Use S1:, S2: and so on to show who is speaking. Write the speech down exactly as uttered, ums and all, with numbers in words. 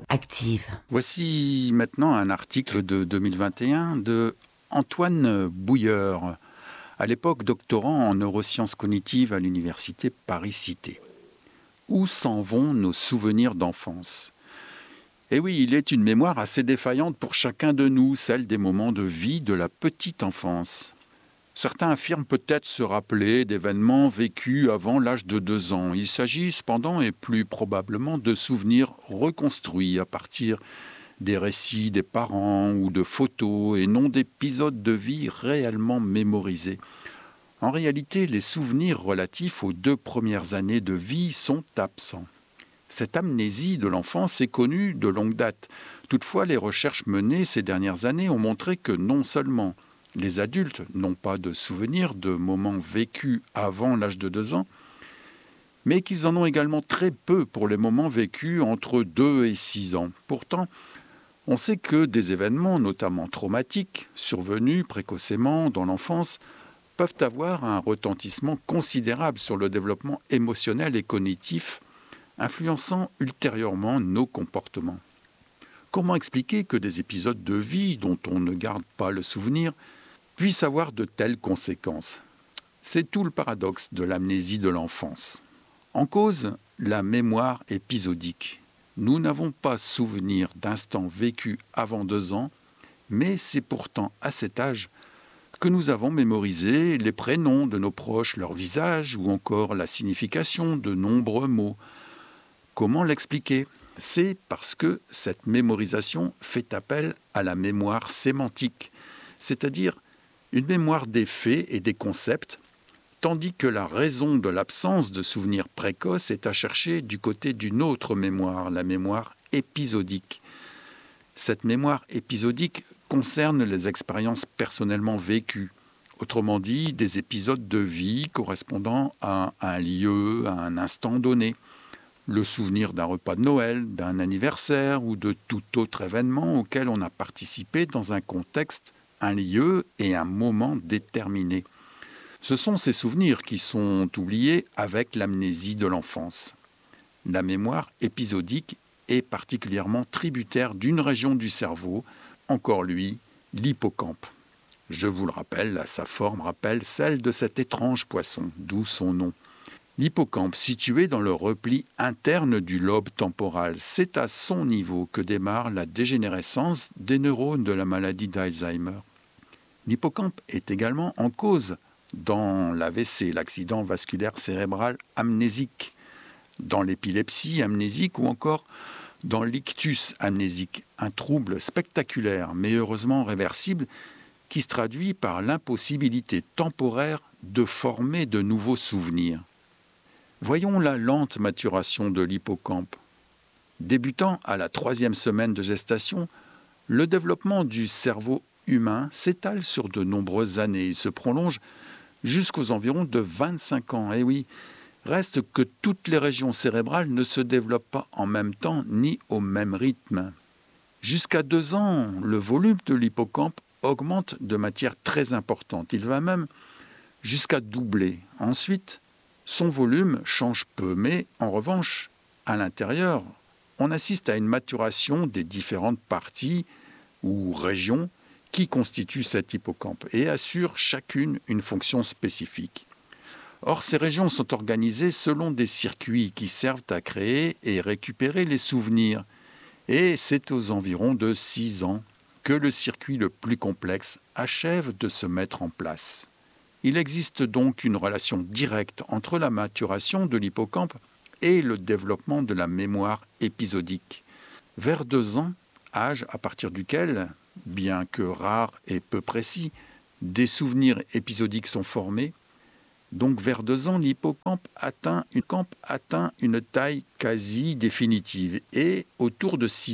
S1: active.
S2: Voici maintenant un article de deux mille vingt et un de Antoine Bouilleur, à l'époque doctorant en neurosciences cognitives à l'université Paris-Cité. Où s'en vont nos souvenirs d'enfance ? Eh oui, il est une mémoire assez défaillante pour chacun de nous, celle des moments de vie de la petite enfance. Certains affirment peut-être se rappeler d'événements vécus avant l'âge de deux ans. Il s'agit cependant et plus probablement de souvenirs reconstruits à partir des récits des parents ou de photos et non d'épisodes de vie réellement mémorisés. En réalité, les souvenirs relatifs aux deux premières années de vie sont absents. Cette amnésie de l'enfance est connue de longue date. Toutefois, les recherches menées ces dernières années ont montré que non seulement les adultes n'ont pas de souvenirs de moments vécus avant l'âge de deux ans, mais qu'ils en ont également très peu pour les moments vécus entre deux et six ans. Pourtant, on sait que des événements, notamment traumatiques, survenus précocement dans l'enfance, peuvent avoir un retentissement considérable sur le développement émotionnel et cognitif, influençant ultérieurement nos comportements. Comment expliquer que des épisodes de vie dont on ne garde pas le souvenir puissent avoir de telles conséquences ? C'est tout le paradoxe de l'amnésie de l'enfance. En cause, la mémoire épisodique. Nous n'avons pas souvenir d'instants vécus avant deux ans, mais c'est pourtant à cet âge que nous avons mémorisé les prénoms de nos proches, leur visage ou encore la signification de nombreux mots. Comment l'expliquer ? C'est parce que cette mémorisation fait appel à la mémoire sémantique, c'est-à-dire une mémoire des faits et des concepts, tandis que la raison de l'absence de souvenirs précoces est à chercher du côté d'une autre mémoire, la mémoire épisodique. Cette mémoire épisodique concerne les expériences personnellement vécues, autrement dit des épisodes de vie correspondant à un lieu, à un instant donné. Le souvenir d'un repas de Noël, d'un anniversaire ou de tout autre événement auquel on a participé dans un contexte, un lieu et un moment déterminés. Ce sont ces souvenirs qui sont oubliés avec l'amnésie de l'enfance. La mémoire épisodique est particulièrement tributaire d'une région du cerveau, encore lui, l'hippocampe. Je vous le rappelle, sa forme rappelle celle de cet étrange poisson, d'où son nom. L'hippocampe, situé dans le repli interne du lobe temporal, c'est à son niveau que démarre la dégénérescence des neurones de la maladie d'Alzheimer. L'hippocampe est également en cause dans l'A V C, l'accident vasculaire cérébral amnésique, dans l'épilepsie amnésique ou encore dans l'ictus amnésique, un trouble spectaculaire mais heureusement réversible qui se traduit par l'impossibilité temporaire de former de nouveaux souvenirs. Voyons la lente maturation de l'hippocampe. Débutant à la troisième semaine de gestation, le développement du cerveau humain s'étale sur de nombreuses années. Il se prolonge jusqu'aux environs de vingt-cinq ans. Et oui, reste que toutes les régions cérébrales ne se développent pas en même temps ni au même rythme. Jusqu'à deux ans, le volume de l'hippocampe augmente de manière très importante. Il va même jusqu'à doubler. Ensuite, son volume change peu, mais en revanche, à l'intérieur, on assiste à une maturation des différentes parties ou régions qui constituent cet hippocampe et assurent chacune une fonction spécifique. Or, ces régions sont organisées selon des circuits qui servent à créer et récupérer les souvenirs. Et c'est aux environs de six ans que le circuit le plus complexe achève de se mettre en place. Il existe donc une relation directe entre la maturation de l'hippocampe et le développement de la mémoire épisodique. Vers deux ans, âge à partir duquel, bien que rares et peu précis, des souvenirs épisodiques sont formés, donc vers deux ans, l'hippocampe atteint une, atteint une taille quasi définitive et autour de six